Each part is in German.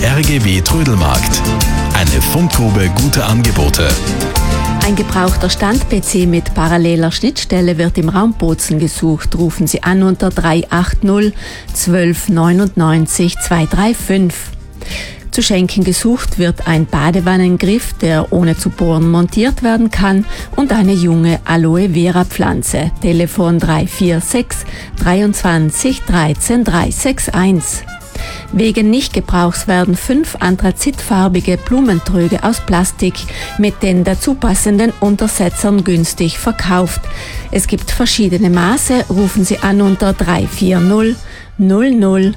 RGW Trödelmarkt. Eine Fundgrube guter Angebote. Ein gebrauchter Stand-PC mit paralleler Schnittstelle wird im Raum Bozen gesucht. Rufen Sie an unter 380 12 99 235. Zu schenken gesucht wird ein Badewannengriff, der ohne zu bohren montiert werden kann, und eine junge Aloe Vera Pflanze. Telefon 346 23 13 361. Wegen Nichtgebrauchs werden 5 anthrazitfarbige Blumentröge aus Plastik mit den dazu passenden Untersetzern günstig verkauft. Es gibt verschiedene Maße. Rufen Sie an unter 340 00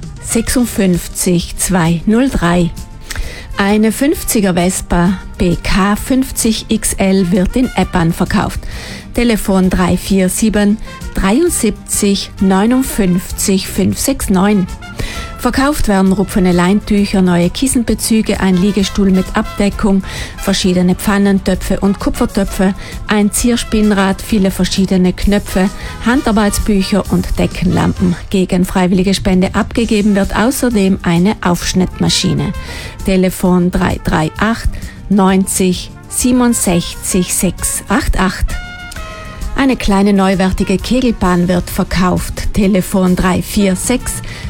56 203. Eine 50er Vespa BK 50 XL wird in Eppan verkauft. Telefon 347 73 59 569. Verkauft werden rupfene Leintücher, neue Kissenbezüge, ein Liegestuhl mit Abdeckung, verschiedene Pfannen, Töpfe und Kupfertöpfe, ein Zierspinnrad, viele verschiedene Knöpfe, Handarbeitsbücher und Deckenlampen. Gegen freiwillige Spende abgegeben wird außerdem eine Aufschnittmaschine. Telefon 338 90 67 688. Eine kleine neuwertige Kegelbahn wird verkauft. Telefon 346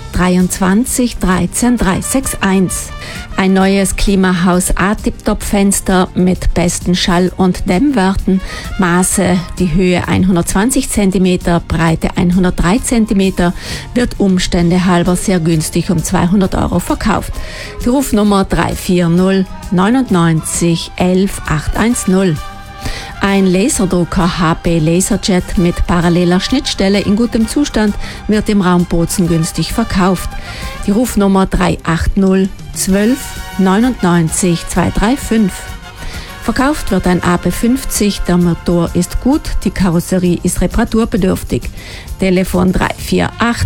23 13 361. Ein neues Klimahaus A-Tip-Top-Fenster mit besten Schall- und Dämmwerten. Maße, die Höhe 120 cm, Breite 103 cm, wird Umstände halber sehr günstig um 200 € verkauft. Die Rufnummer 340 99 11 810. Ein Laserdrucker HP Laserjet mit paralleler Schnittstelle in gutem Zustand wird im Raum Bozen günstig verkauft. Die Rufnummer 380 12 99 235. Verkauft wird ein AP 50, der Motor ist gut, die Karosserie ist reparaturbedürftig. Telefon 348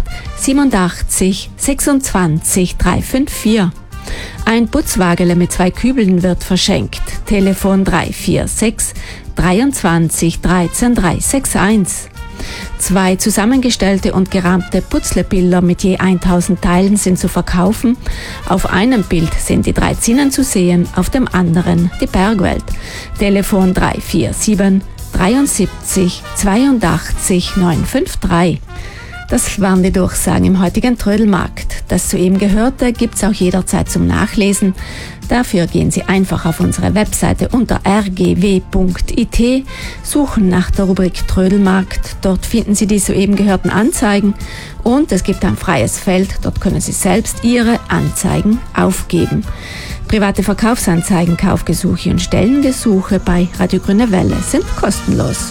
87 26 354. Ein Putzwagele mit 2 Kübeln wird verschenkt. Telefon 346 23 13 361. 2 zusammengestellte und gerahmte Putzlebilder mit je 1000 Teilen sind zu verkaufen. Auf einem Bild sind die 3 Zinnen zu sehen, auf dem anderen die Bergwelt. Telefon 347 73 82 953. Das waren die Durchsagen im heutigen Trödelmarkt. Das soeben Gehörte gibt's auch jederzeit zum Nachlesen. Dafür gehen Sie einfach auf unsere Webseite unter rgw.it, suchen nach der Rubrik Trödelmarkt. Dort finden Sie die soeben gehörten Anzeigen und es gibt ein freies Feld. Dort können Sie selbst Ihre Anzeigen aufgeben. Private Verkaufsanzeigen, Kaufgesuche und Stellengesuche bei Radio Grüne Welle sind kostenlos.